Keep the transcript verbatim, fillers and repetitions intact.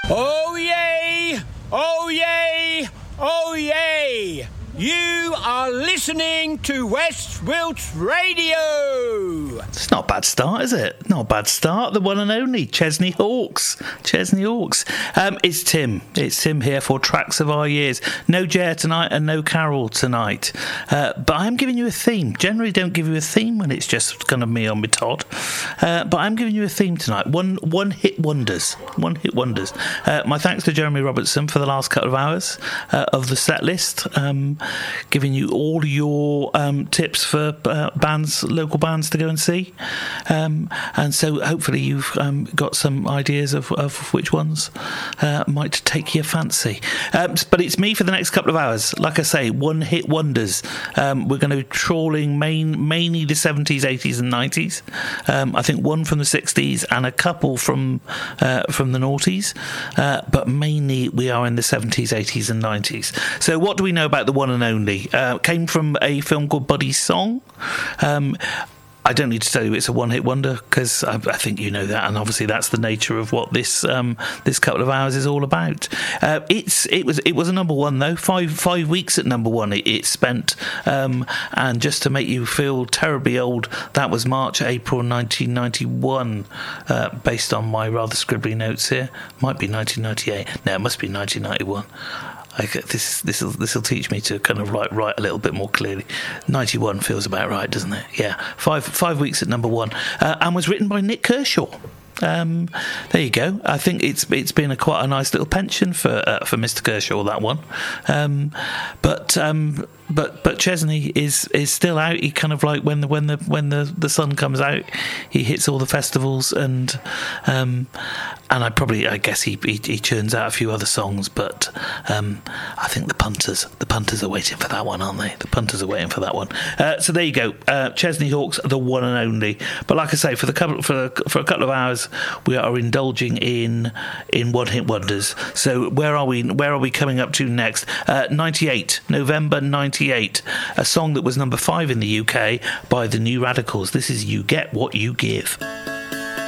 Oh yay! Oh yay! Oh yay! You are listening to West Wilts Radio. It's not a bad start, is it? Not a bad start. The one and only Chesney Hawkes. Chesney Hawkes. Um, it's Tim. It's Tim here for Tracks of Our Years. No Jer tonight and no Carol tonight. Uh, but I'm giving you a theme. Generally don't give you a theme when it's just kind of me on my Todd. Uh, but I'm giving you a theme tonight. One one hit wonders. One hit wonders. Uh, my thanks to Jeremy Robertson for the last couple of hours uh, of the set list. Um, giving you all your um, tips for uh, bands, local bands to go and see. Um, and so hopefully you've um, got some ideas of, of which ones uh, might take your fancy. Um, but it's me for the next couple of hours. Like I say, one hit wonders. Um, we're going to be trawling main, mainly the seventies, eighties and nineties. Um, I think one from the sixties and a couple from uh, from the noughties. Uh, but mainly we are in the seventies, eighties and nineties. So what do we know about the one and only? Uh, came from a film called Buddy's Song. Um, I don't need to tell you it's a one-hit wonder because I, I think you know that, and obviously that's the nature of what this um, this couple of hours is all about. Uh, it's it was it was a number one though, five five weeks at number one. It, it spent, um, and just to make you feel terribly old, that was March April nineteen ninety-one, uh, based on my rather scribbly notes here. Might be nineteen ninety-eight. No, it must be nineteen ninety-one. I, this this will this will teach me to kind of write write a little bit more clearly. ninety-one feels about right, doesn't it? Yeah, five five weeks at number one, uh, and was written by Nick Kershaw. Um, there you go. I think it's it's been a quite a nice little pension for uh, for Mister Kershaw, that one. Um, but um, but but Chesney is is still out. He kind of like when the when the when the, the sun comes out, he hits all the festivals and um, and I probably I guess he, he he churns out a few other songs. But um, I think the punters the punters are waiting for that one, aren't they? The punters are waiting for that one. Uh, so there you go. Uh, Chesney Hawkes, the one and only. But like I say, for the couple for for a couple of hours, we are indulging in in one hit wonders. So where are we? Where are we coming up to next? Uh, ninety-eight, November ninety-eight, a song that was number five in the U K by the New Radicals. This is "You Get What You Give."